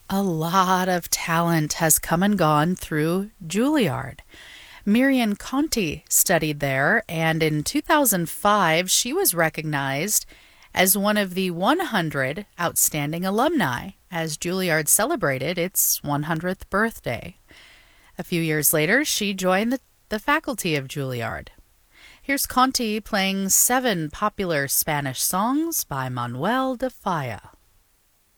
A lot of talent has come and gone through Juilliard. Miriam Conti studied there, and in 2005, she was recognized as one of the 100 outstanding alumni as Juilliard celebrated its 100th birthday. A few years later, she joined the faculty of Juilliard. Here's Conti playing seven popular Spanish songs by Manuel de Falla.